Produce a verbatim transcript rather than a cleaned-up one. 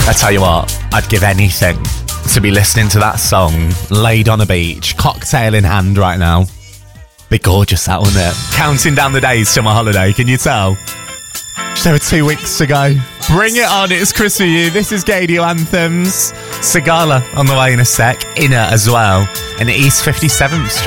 I tell you what, I'd give anything to be listening to that song laid on a beach, cocktail in hand right now. Be gorgeous, that, wouldn't it? Counting down the days to my holiday, can you tell? Just over two weeks to go. Bring it on, it's Chris with you. This is Gadio Anthems. Sigala on the way in a sec. Inner as well. And East fifty-seventh Street.